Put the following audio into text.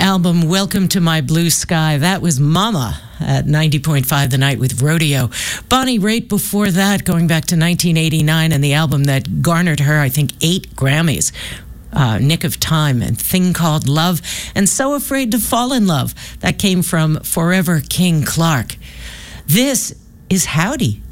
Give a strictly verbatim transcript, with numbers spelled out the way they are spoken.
album Welcome to My Blue Sky. That was Mama at ninety point five The Night with Rodeo. Bonnie Raitt before that, going back to nineteen eighty-nine, and the album that garnered her, I think, eight Grammys. Uh, Nick of Time and Thing Called Love, and So Afraid to Fall in Love. That came from Forever King Clark. This is Howdy